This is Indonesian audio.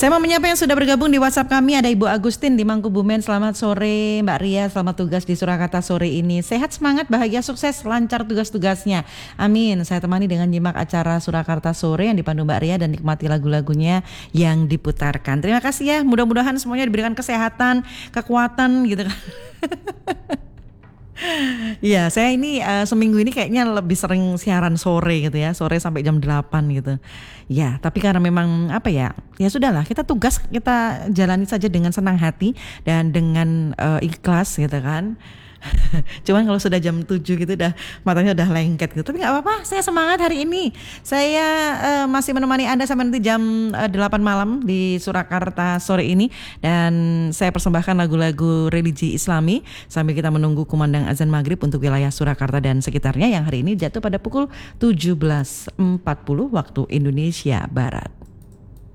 Saya mau menyapa yang sudah bergabung di WhatsApp kami. Ada Ibu Agustin di Mangkubumen. Selamat sore Mbak Ria, selamat tugas di Surakarta sore ini. Sehat, semangat, bahagia, sukses, lancar tugas-tugasnya. Amin. Saya temani dengan nyimak acara Surakarta sore yang dipandu Mbak Ria dan nikmati lagu-lagunya yang diputarkan. Terima kasih ya. Mudah-mudahan semuanya diberikan kesehatan, kekuatan gitu kan. Iya, saya ini seminggu ini kayaknya lebih sering siaran sore gitu ya, sore sampai jam 8 gitu. Ya, tapi karena memang apa ya, ya sudahlah, kita tugas kita jalani saja dengan senang hati dan dengan ikhlas gitu kan. Cuman kalau sudah jam 7 gitu udah matanya udah lengket gitu. Tapi nggak apa-apa, saya semangat hari ini. Saya masih menemani Anda sampai nanti jam 8 malam di Surakarta sore ini. Dan saya persembahkan lagu-lagu religi Islami sambil kita menunggu kumandang azan maghrib untuk wilayah Surakarta dan sekitarnya yang hari ini jatuh pada pukul 17.40 waktu Indonesia Barat.